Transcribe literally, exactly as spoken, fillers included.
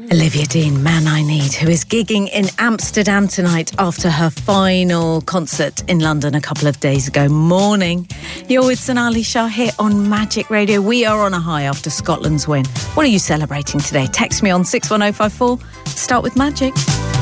Olivia Dean, Man I Need, who is gigging in Amsterdam tonight after her final concert in London a couple of days ago. Morning. You're with Sonali Shah here on Magic Radio. We are on a high after Scotland's win. What are you celebrating today? Text me on six one oh five four. Start with Magic.